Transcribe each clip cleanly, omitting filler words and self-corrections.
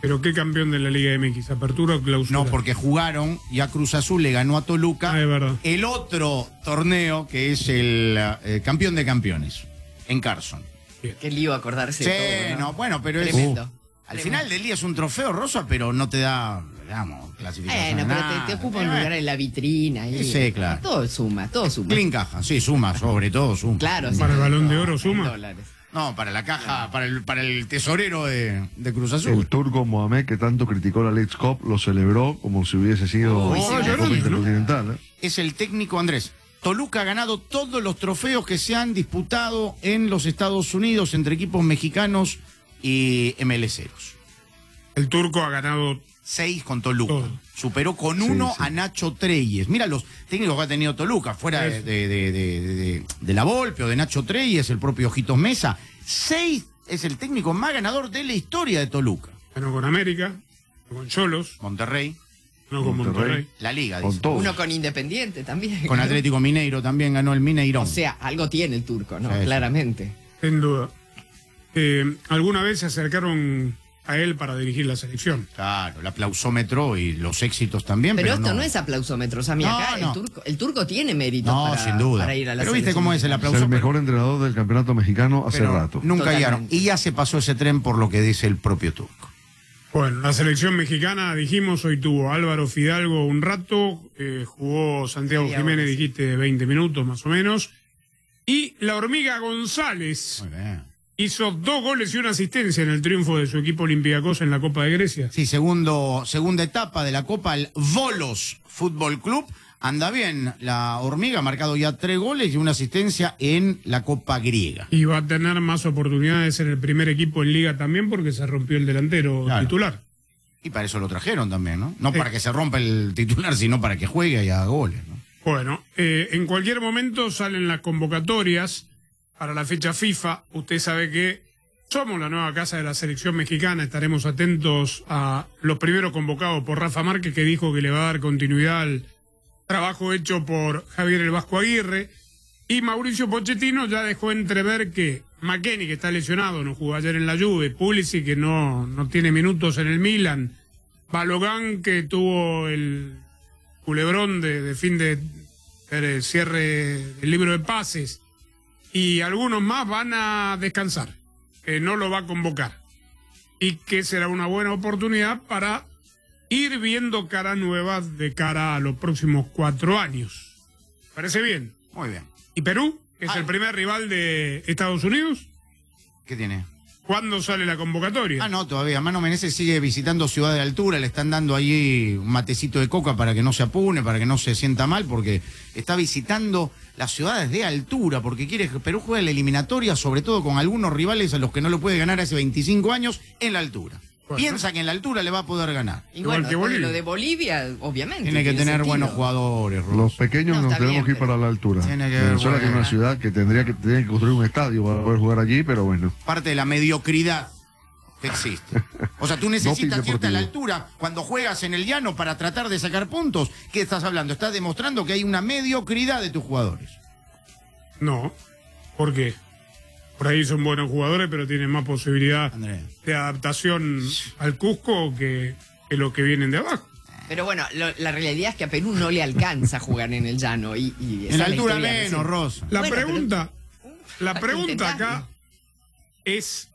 ¿Pero qué campeón de la Liga MX? ¿Apertura o clausura? No, porque jugaron y a Cruz Azul le ganó a Toluca es verdad. el otro torneo que es el campeón de campeones, en Carson. Qué lío acordarse Sí, de todo, ¿no? Bueno, pero Tremendo. al final del día es un trofeo, Rosa, pero no te da, digamos, clasificación. Bueno, pero nada. te ocupa un lugar en la vitrina. Y Sí, claro. Todo suma, todo suma. Clean caja, sí, suma, sobre todo suma. Claro, sí. ¿Para el Balón de Oro suma? $100. No, para la caja, para el tesorero de Cruz Azul. El turco Mohamed, que tanto criticó la Leagues Cup, lo celebró como si hubiese sido Uy, sí, la lloró, Copa ¿no? Intercontinental. Es el técnico Andrés. Toluca ha ganado todos los trofeos que se han disputado en los Estados Unidos entre equipos mexicanos y MLCeros. El turco ha ganado 6 con Toluca. todo. Superó con 1 sí. a Nacho Treyes. Mira los técnicos que ha tenido Toluca, fuera Eso. de la Volpe o de Nacho Treyes, el propio Ojitos Mesa. 6 es el técnico más ganador de la historia de Toluca. Ganó con América, con Cholos, Monterrey, ganó con Monterrey. la Liga, Con dice. todo. Uno con Independiente también. Con Atlético Mineiro también ganó el Mineirón. O sea, algo tiene el turco, ¿no? Sí, sí. Claramente. Sin duda. ¿Alguna vez se acercaron a él para dirigir la selección? Claro, el aplausómetro y los éxitos también. Pero Pero, esto no es aplausómetro, Sammy. No, Acá no. el turco tiene méritos No, para, sin duda. para ir a la Pero viste selección cómo es el mexicana. Es aplauso. el mejor entrenador del campeonato mexicano hace Pero rato. nunca Totalmente. llegaron. Y ya se pasó ese tren por lo que dice el propio turco. Bueno, la selección mexicana, dijimos, hoy tuvo Álvaro Fidalgo un rato, jugó Santiago Media Jiménez, hora, sí. dijiste 20 minutos más o menos, y la Hormiga González Muy bien. hizo 2 goles y 1 asistencia en el triunfo de su equipo Olympiacos en la Copa de Grecia. Sí, segunda etapa de la Copa, el Volos Fútbol Club. Anda bien, la Hormiga ha marcado ya 3 goles y 1 asistencia en la Copa griega. Y va a tener más oportunidades en el primer equipo en Liga también porque se rompió el delantero Claro. titular. Y para eso lo trajeron también, ¿no? No para que se rompa el titular, sino para que juegue y haga goles, ¿no? Bueno, en cualquier momento salen las convocatorias para la fecha FIFA. Usted sabe que somos la nueva casa de la selección mexicana. Estaremos atentos a los primeros convocados por Rafa Márquez, que dijo que le va a dar continuidad al trabajo hecho por Javier el Vasco Aguirre. Y Mauricio Pochettino ya dejó entrever que McKennie, que está lesionado, no jugó ayer en la Juve, Pulisic, que no tiene minutos en el Milan, Balogan, que tuvo el culebrón de fin de cierre del libro de pases, y algunos más van a descansar, que no lo va a convocar, y que será una buena oportunidad para ir viendo caras nuevas de cara a los próximos 4 años. ¿Parece bien? Muy bien. ¿Y Perú, que es el primer rival de Estados Unidos? ¿Qué tiene? ¿Cuándo sale la convocatoria? Ah, no, todavía. Mano Menezes sigue visitando Ciudad de Altura, le están dando allí un matecito de coca para que no se apune, para que no se sienta mal, porque está visitando las ciudades de altura, porque quiere que Perú juegue la eliminatoria, sobre todo con algunos rivales a los que no lo puede ganar hace 25 años, en la altura. Bueno. Piensa que en la altura le va a poder ganar. Y Igual bueno, que después de Bolivia. lo de Bolivia, obviamente. Tiene que tener sentido. buenos jugadores, Ros. Los pequeños No, nos está tenemos bien, que ir pero- para la altura. Tiene que ver, Venezuela tiene bueno. una ciudad que tendría que construir un estadio para poder jugar allí, pero bueno. Parte de la mediocridad que existe. O sea, tú necesitas Doping irte a la deportivo. altura cuando juegas en el llano para tratar de sacar puntos. ¿Qué estás hablando? Estás demostrando que hay una mediocridad de tus jugadores. No. ¿Por qué? Por ahí son buenos jugadores, pero tienen más posibilidad Andrés. de adaptación al Cusco que los que vienen de abajo. Pero bueno, la realidad es que a Perú no le alcanza jugar en el llano. Y esa En la es altura historia menos, reciente. Rosa. La Bueno, pregunta, la hay que pregunta acá intentarlo. es,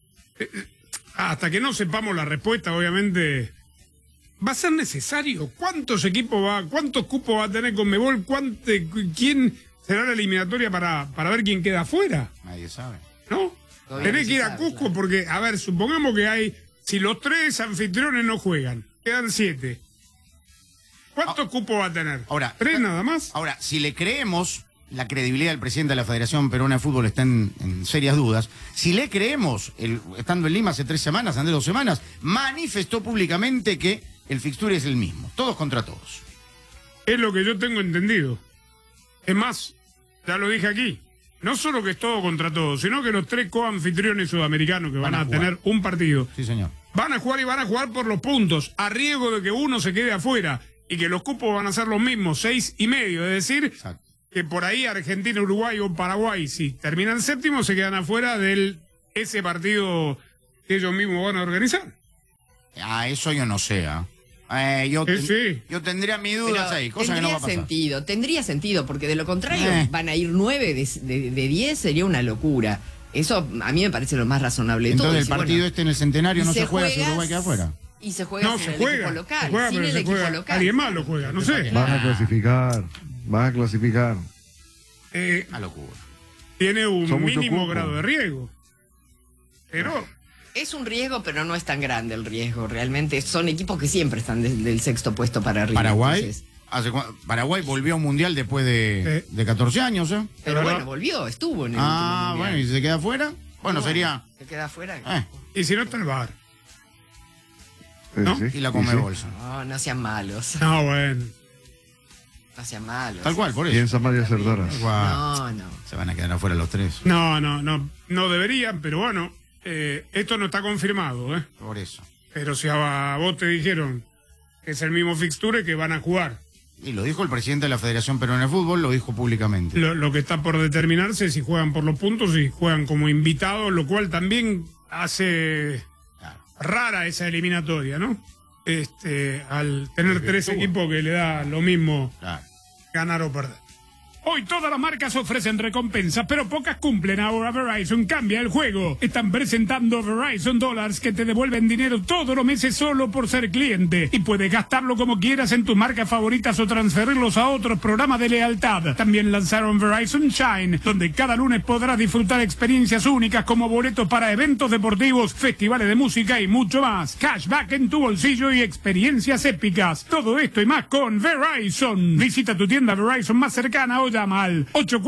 hasta que no sepamos la respuesta, obviamente, ¿va a ser necesario? ¿Cuántos cupos va a tener Conmebol? ¿Quién será la eliminatoria para ver quién queda afuera? Nadie sabe. ¿No? Todavía Tenés no que ir se a sabe, Cusco claro. porque, a ver, supongamos que si los 3 anfitriones no juegan, quedan 7. ¿Cuántos cupos va a tener? Ahora, 3 nada más. Ahora, si le creemos, la credibilidad del presidente de la Federación Peruana de Fútbol está en serias dudas. Si le creemos, estando en Lima hace 3 semanas, hace 2 semanas, manifestó públicamente que el fixture es el mismo. Todos contra todos. Es lo que yo tengo entendido. Es más, ya lo dije aquí, no solo que es todo contra todo, sino que los 3 coanfitriones sudamericanos que van a jugar. tener un partido, Sí, señor. van a jugar y van a jugar por los puntos, a riesgo de que uno se quede afuera y que los cupos van a ser los mismos, 6,5. Es decir, Exacto. que por ahí Argentina, Uruguay o Paraguay, si terminan séptimos, se quedan afuera de ese partido que ellos mismos van a organizar. Eso yo no sé. Sí. Yo tendría mis dudas ahí, cosa que no va a pasar. Tendría sentido, porque de lo contrario van a ir 9 de 10, sería una locura. Eso a mí me parece lo más razonable de todo. Entonces el partido en el Centenario no se juega si juegas, Uruguay queda afuera. Y se juega No, sin se el juega. equipo local. Se juega, sin pero el se equipo juega. local. Alguien más lo juega, no sé. Van a clasificar. Van a clasificar. Una locura. Tiene un Son mucho mínimo cupo. grado de riesgo. Pero Es un riesgo, pero no es tan grande el riesgo. Realmente son equipos que siempre están del sexto puesto para arriba. Paraguay. Entonces, Paraguay volvió a un mundial después de 14 años, ¿eh? pero ¿verdad? bueno, volvió, estuvo en el último mundial. Bueno, y se queda afuera. Bueno, sería. Se queda afuera. y si no está el VAR. ¿No? Y la come bolsa. No sean malos. No, bueno. No sean malos. Tal cual, por eso. Piensa María Cerdaras. No. Se van a quedar afuera los tres. No deberían, pero bueno, esto no está confirmado, ¿eh? Por eso. Pero si a vos te dijeron que es el mismo fixture que van a jugar, Y lo dijo el presidente de la Federación Peruana de Fútbol, lo dijo públicamente. lo que está por determinarse es si juegan por los puntos, si juegan como invitados, lo cual también hace rara esa eliminatoria, ¿no? Al tener tres equipos que le da lo mismo Claro. ganar o perder. Hoy todas las marcas ofrecen recompensas, pero pocas cumplen. Ahora Verizon cambia el juego. Están presentando Verizon Dollars que te devuelven dinero todos los meses solo por ser cliente. Y puedes gastarlo como quieras en tus marcas favoritas o transferirlos a otros programas de lealtad. También lanzaron Verizon Shine, donde cada lunes podrás disfrutar experiencias únicas como boletos para eventos deportivos, festivales de música y mucho más. Cashback en tu bolsillo y experiencias épicas. Todo esto y más con Verizon. Visita tu tienda Verizon más cercana o llama al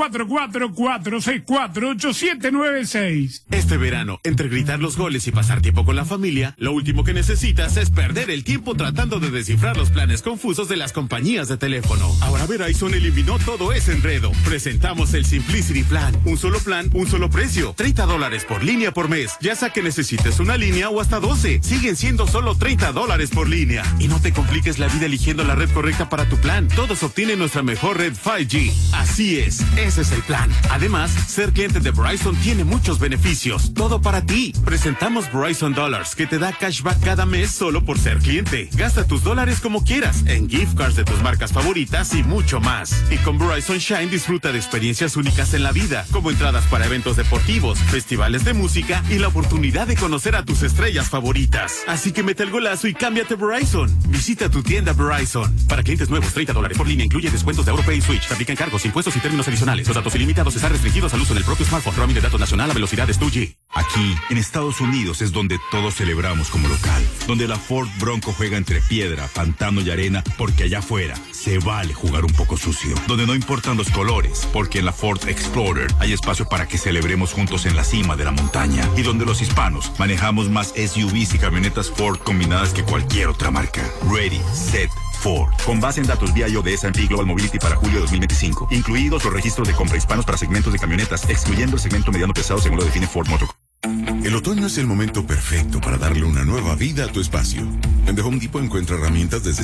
844-464-8796. Este verano, entre gritar los goles y pasar tiempo con la familia, lo último que necesitas es perder el tiempo tratando de descifrar los planes confusos de las compañías de teléfono. Ahora Verizon eliminó todo ese enredo. Presentamos el Simplicity Plan. Un solo plan, un solo precio. $30 por línea por mes. Ya sea que necesites una línea o hasta 12. Siguen siendo solo $30 por línea. Y no te compliques la vida eligiendo la red correcta para tu plan. Todos obtienen nuestra mejor red 5G. Así es, ese es el plan. Además, ser cliente de Verizon tiene muchos beneficios. Todo para ti. Presentamos Verizon Dollars, que te da cashback cada mes solo por ser cliente. Gasta tus dólares como quieras, en gift cards de tus marcas favoritas y mucho más. Y con Verizon Shine disfruta de experiencias únicas en la vida, como entradas para eventos deportivos, festivales de música y la oportunidad de conocer a tus estrellas favoritas. Así que mete el golazo y cámbiate a Verizon. Visita tu tienda Verizon. Para clientes nuevos, $30 por línea, incluye descuentos de AuroPay y Switch. Te aplican cargos, impuestos y términos adicionales. Los datos ilimitados están restringidos al uso en el propio smartphone. Roaming de datos nacional a velocidades 2G. Aquí, en Estados Unidos, es donde todos celebramos como local. Donde la Ford Bronco juega entre piedra, pantano y arena, porque allá afuera se vale jugar un poco sucio. Donde no importan los colores, porque en la Ford Explorer hay espacio para que celebremos juntos en la cima de la montaña. Y donde los hispanos manejamos más SUVs y camionetas Ford combinadas que cualquier otra marca. Ready, set, Ford. Con base en datos BIO de S&P Global Mobility para julio de 2025. Incluidos los registros de compra hispanos para segmentos de camionetas, excluyendo el segmento mediano pesado según lo define Ford Motor. El otoño es el momento perfecto para darle una nueva vida a tu espacio. En The Home Depot encuentra herramientas desde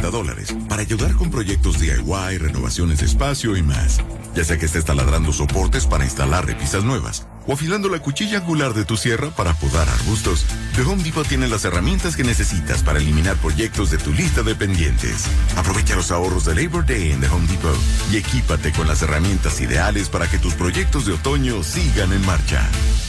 $50 para ayudar con proyectos DIY, renovaciones de espacio y más. Ya sea que estés taladrando soportes para instalar repisas nuevas o afilando la cuchilla angular de tu sierra para podar arbustos, The Home Depot tiene las herramientas que necesitas para eliminar proyectos de tu lista de pendientes. Aprovecha los ahorros de Labor Day en The Home Depot y equípate con las herramientas ideales para que tus proyectos de otoño sigan en marcha.